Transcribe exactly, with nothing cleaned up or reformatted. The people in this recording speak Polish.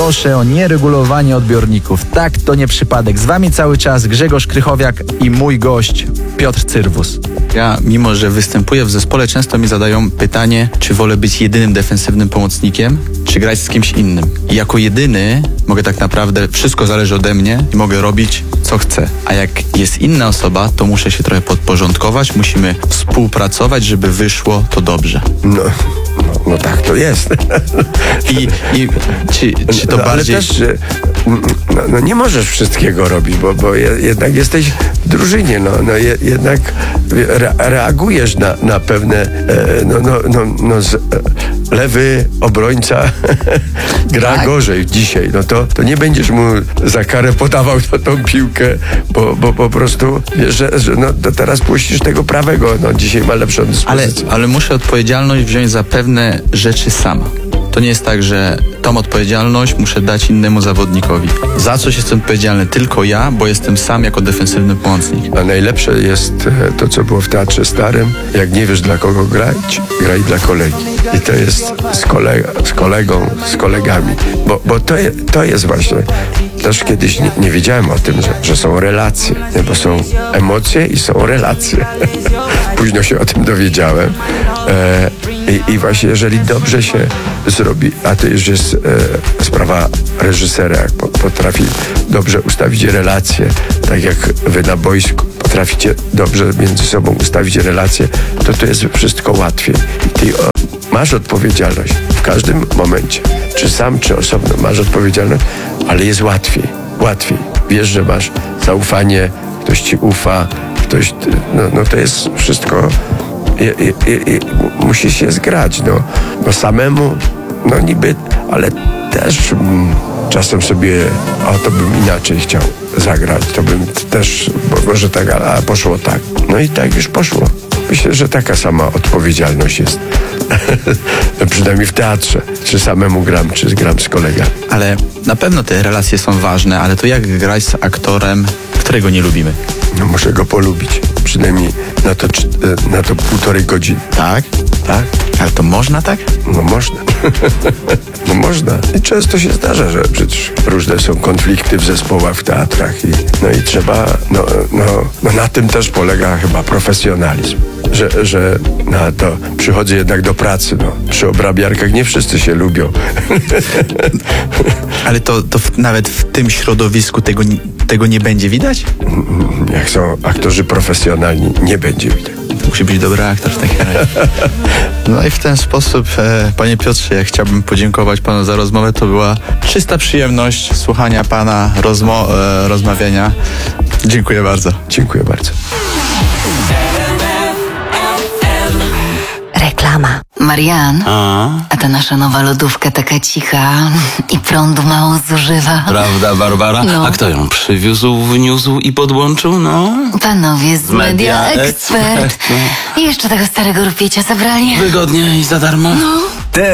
proszę o nieregulowanie odbiorników. Tak, to nie przypadek. Z wami cały czas Grzegorz Krychowiak i mój gość Piotr Cyrwus. Ja, mimo że występuję w zespole, często mi zadają pytanie, czy wolę być jedynym defensywnym pomocnikiem, czy grać z kimś innym. I jako jedyny mogę tak naprawdę, wszystko zależy ode mnie i mogę robić, co chcę. A jak jest inna osoba, to muszę się trochę podporządkować, musimy współpracować, żeby wyszło to dobrze. No, no, no tak to jest. I, i czy, czy to no, bardziej... Ale też, że, no, no nie możesz wszystkiego robić, bo, bo je, jednak jesteś w drużynie, no, no je, jednak re, reagujesz na, na pewne, e, no, no, no, no z, e, lewy obrońca gra tak. gorzej dzisiaj, no to, to nie będziesz mu za karę podawał to, tą piłkę, bo, bo po prostu wiesz, że, że no, to teraz puścisz tego prawego, no dzisiaj ma lepszą dyspozycję. Ale, ale muszę odpowiedzialność wziąć za pewne rzeczy sama. To nie jest tak, że tą odpowiedzialność muszę dać innemu zawodnikowi. Za coś jestem odpowiedzialny tylko ja, bo jestem sam jako defensywny pomocnik. A najlepsze jest to, co było w Teatrze Starym. Jak nie wiesz, dla kogo grać, graj dla kolegi. I to jest z, kolega, z kolegą, z kolegami. Bo, bo to, je, to jest właśnie... Też kiedyś nie, nie wiedziałem o tym, że, że są relacje. Nie? Bo są emocje i są relacje. Późno się o tym dowiedziałem. E, i, I właśnie jeżeli dobrze się zrobi, a to już jest e, sprawa reżysera, jak po, potrafi dobrze ustawić relacje, tak jak wy na boisku potraficie dobrze między sobą ustawić relacje, to to jest wszystko łatwiej. I ty o, masz odpowiedzialność w każdym momencie. Czy sam, czy osobno masz odpowiedzialność, ale jest łatwiej. Łatwiej. Wiesz, że masz zaufanie, ktoś ci ufa, ktoś... No, no to jest wszystko... I, i, i, musi się zgrać, no. No samemu, no niby, ale też mm, czasem sobie, a to bym inaczej chciał zagrać, to bym też, bo, może tak, a poszło tak. No i tak już poszło. Myślę, że taka sama odpowiedzialność jest. Przynajmniej w teatrze. Czy samemu gram, czy gram z kolegami. Ale na pewno te relacje są ważne, ale to jak grać z aktorem, którego nie lubimy? No muszę go polubić. Przynajmniej na to, na to półtorej godziny. Tak? Tak? Ale to można tak? No można. No można. I często się zdarza, że przecież różne są konflikty w zespołach, w teatrach. I, no i trzeba, no, no, no na tym też polega chyba profesjonalizm. Że, że na to przychodzę jednak do pracy. No. Przy obrabiarkach nie wszyscy się lubią. Ale to, to w, nawet w tym środowisku tego, tego nie będzie widać? Jak są aktorzy profesjonalni, nie będzie widać. Musi być dobry aktor w takim razie. No i w ten sposób, e, panie Piotrze, ja chciałbym podziękować panu za rozmowę. To była czysta przyjemność słuchania pana rozmo- e, rozmawiania. Dziękuję bardzo. Dziękuję bardzo. Reklama. Marian, A? a ta nasza nowa lodówka taka cicha i prądu mało zużywa. Prawda, Barbara? No. A kto ją przywiózł, wniósł i podłączył? No. Panowie z Media Expert. I jeszcze tego starego rupiecia zabrali. Wygodnie i za darmo? No.